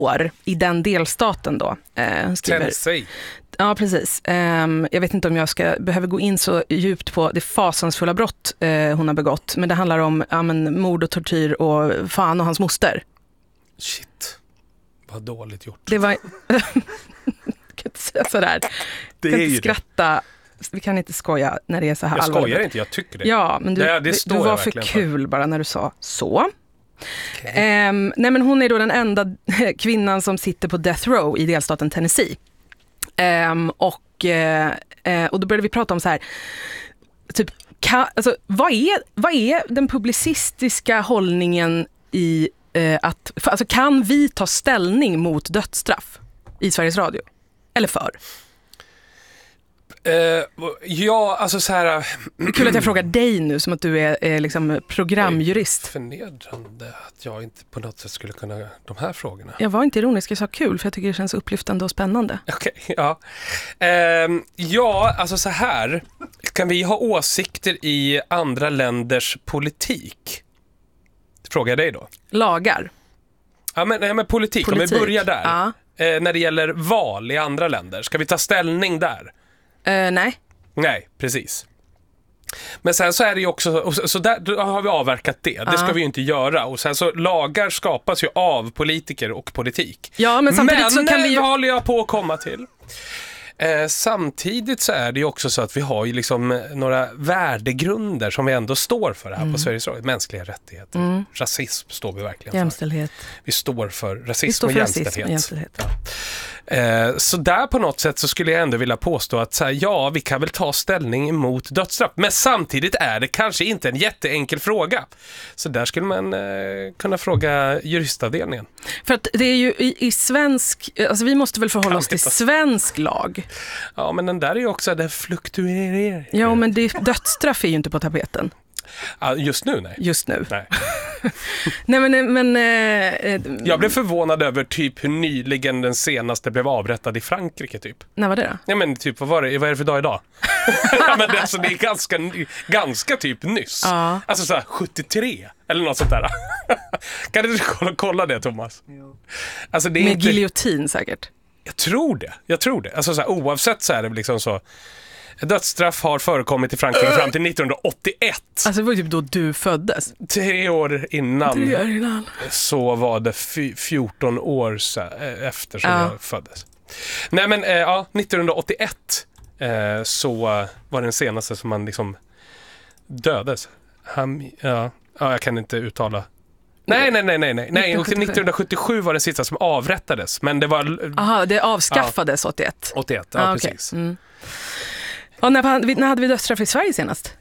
år i den delstaten då. Tennessee. Ja, precis. Jag vet inte om jag behöver gå in så djupt på det fasansfulla brott hon har begått. Men det handlar om mord och tortyr och fan och hans moster. Shit, vad dåligt gjort. Det var... Jag kan inte säga sådär. Det kan är inte ju skratta. Vi kan inte skoja när det är så här allvarligt. Jag skojar inte, jag tycker det. Ja, men du var för kul bara när du sa så. Okay. Nej, men hon är då den enda kvinnan som sitter på death row i delstaten Tennessee. Och då började vi prata om så här typ, alltså, vad är den publicistiska hållningen i alltså, kan vi ta ställning mot dödsstraff i Sveriges Radio? Eller för? Ja, alltså så här... Det är kul att jag frågar dig nu som att du är liksom programjurist. Förnedrande att jag inte på något sätt skulle kunna de här frågorna. Jag var inte ironisk, jag sa kul för jag tycker det känns upplyftande och spännande. Okej, ja. Ja, alltså så här. Kan vi ha åsikter i andra länders politik? Frågar jag dig då. Lagar? Ja, men politik. Om vi börjar där. Ja. När det gäller val i andra länder, ska vi ta ställning där? Nej. Nej, precis. Men sen så är det ju också, så där har vi avverkat det. Det ska vi ju inte göra. Och sen så lagar skapas ju av politiker och politik. Ja, men samtidigt så kan vi ju... håller jag på att komma till. Samtidigt så är det ju också så att vi har ju liksom några värdegrunder som vi ändå står för här på Sveriges Radio. Mänskliga rättigheter. Rasism står vi verkligen jämställdhet. För. Vi står för rasism och jämställdhet. Ja. Så där på något sätt så skulle jag ändå vilja påstå att så här, ja, vi kan väl ta ställning emot dödsstraff. Men samtidigt är det kanske inte en jätteenkel fråga. Så där skulle man kunna fråga juristavdelningen. För att det är ju i svensk... Alltså vi måste väl förhålla oss till svensk lag. Ja, men den där är ju också, den fluktuerar. Ja, men dödsstraff är ju inte på tapeten. Just nu, nej. Just nu. Nej. Nej, men jag blev förvånad över typ hur nyligen den senaste blev avrättad i Frankrike typ. När var det då? Ja, men typ, vad är det för dag idag? Ja, men det är ganska typ nyss. Ja. Alltså så här 73 eller något sånt där. Kan du kolla det, Thomas? Jo. Alltså, det är med inte... giljotin säkert. Jag tror det. Alltså så här, oavsett så är det liksom så. Dödsstraff har förekommit i Frankrike fram till 1981. Alltså det var ju typ då du föddes. 3 år innan. Så var det 14 år efter som jag föddes. Nej, men 1981 så var den senaste som man liksom dödes. Jag kan inte uttala. Nej. 1977 var det sista som avrättades. Men det var... Aha, det avskaffades 81. 81, ja, precis. Okay. Ja, när hade vi dödsstraff i Sverige senast?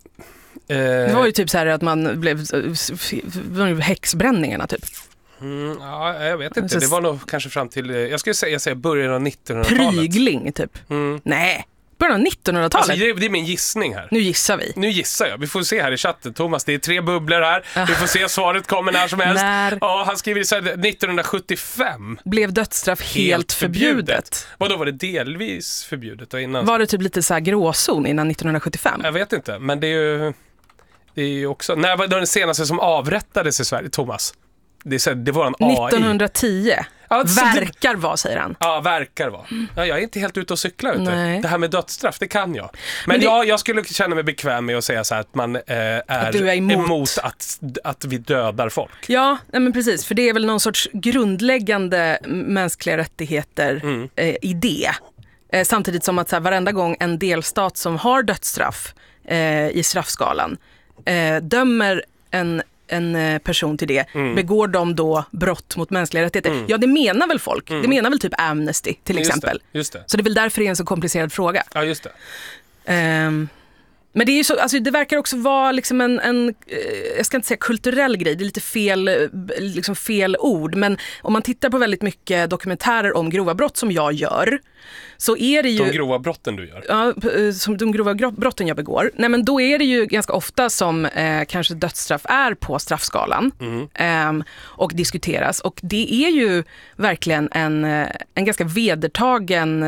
Det var ju typ så här att man blev häxbränningarna typ. Ja, jag vet inte. Det var nog kanske fram till, jag skulle säga början av 1900-talet. Prygling typ. Nej, början av 1900-talet. Alltså, det är min gissning här. Nu gissar vi. Nu gissar jag. Vi får se här i chatten, Thomas. Det är 3 bubblor här. Vi får se, svaret kommer när som helst. Ja, han skriver så här, 1975 blev dödsstraff helt förbjudet. Vadå, var det delvis förbjudet då innan? Var det typ lite så här gråzon innan 1975? Jag vet inte, men det är ju också... När var den senaste som avrättades i Sverige, Thomas? Det var en AI. 1910. Alltså, verkar vara, säger han. Ja, verkar vara. Ja, jag är inte helt ute och cykla ute. Nej. Det här med dödsstraff, det kan jag. Men jag skulle känna mig bekväm med att säga så här att man är emot att vi dödar folk. Ja, men precis. För det är väl någon sorts grundläggande mänskliga rättigheter idé. Samtidigt som att så här, varenda gång en delstat som har dödsstraff i straffskalan dömer en person till det, begår de då brott mot mänskliga rättigheter? Ja, det menar väl folk. Det menar väl typ Amnesty till exempel. Just det. Så det är väl därför det är en så komplicerad fråga. Ja, just det. Men det är ju så, alltså det verkar också vara liksom en jag ska inte säga kulturell grej, det är lite fel ord, men om man tittar på väldigt mycket dokumentärer om grova brott som jag gör, så är det ju... De grova brotten du gör? Ja, som de grova brotten jag begår. Nej, men då är det ju ganska ofta som kanske dödsstraff är på straffskalan och diskuteras. Och det är ju verkligen en ganska vedertagen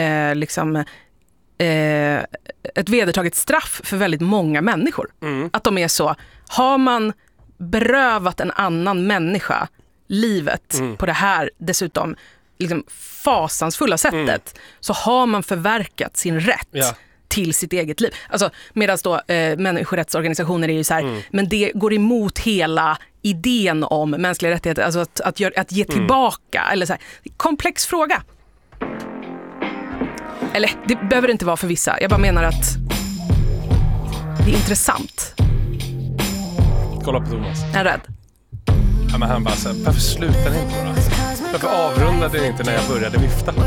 ett vedertaget straff för väldigt många människor. Att de är så, har man berövat en annan människa livet på det här dessutom liksom fasansfulla sättet, så har man förverkat sin rätt till sitt eget liv. Alltså, medan då människorättsorganisationer är ju så här, men det går emot hela idén om mänskliga rättigheter, alltså att ge tillbaka, eller så här. Komplex fråga. Eller, det behöver det inte vara för vissa. Jag bara menar att det är intressant. Kolla på Thomas. Jag är rädd. Ja, men han bara så här, varför slutar ni inte bara? Varför avrundade ni inte när jag började vifta?